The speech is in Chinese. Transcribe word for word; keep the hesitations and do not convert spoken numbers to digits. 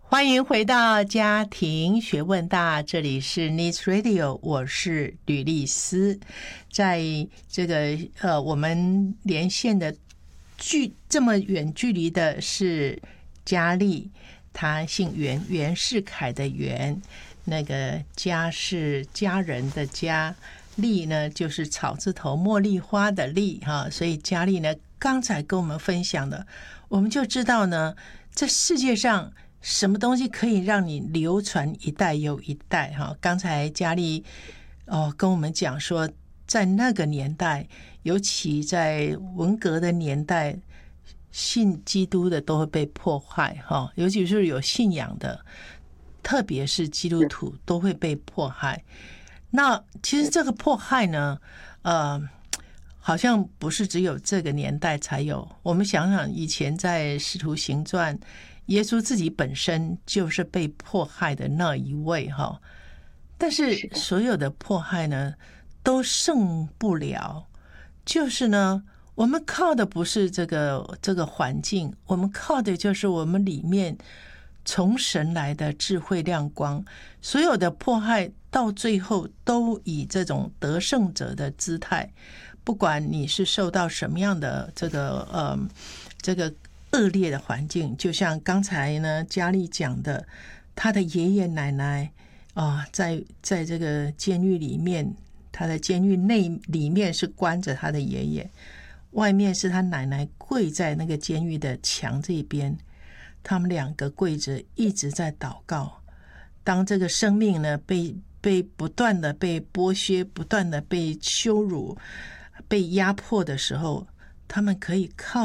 欢迎回到家庭学问大，这里是 Needs Radio， 我是吕丽丝。在这个呃，我们连线的距这么远距离的是佳丽，她姓袁，袁世凯的袁，那个家是家人的家，丽呢就是草字头茉莉花的丽哈，所以佳丽呢刚才跟我们分享的，我们就知道呢，这世界上什么东西可以让你流传一代又一代哈？刚才佳丽哦跟我们讲说，在那个年代，尤其在文革的年代，信基督的都会被迫害哈，尤其是有信仰的，特别是基督徒都会被迫害。那其实这个迫害呢，呃，好像不是只有这个年代才有。我们想想，以前在《使徒行传》。耶稣自己本身就是被迫害的那一位哈，但是所有的迫害呢都胜不了，就是呢我们靠的不是这个这个环境，我们靠的就是我们里面从神来的智慧亮光，所有的迫害到最后都以这种得胜者的姿态，不管你是受到什么样的这个呃这个恶劣的环境，就像刚才呢佳丽讲的，他的爷爷奶奶啊、呃，在在这个监狱里面，他的监狱内里面是关着他的爷爷，外面是他奶奶跪在那个监狱的墙这边，他们两个跪着一直在祷告。当这个生命呢被被不断的被剥削，不断的被羞辱，被压迫的时候，他们可以靠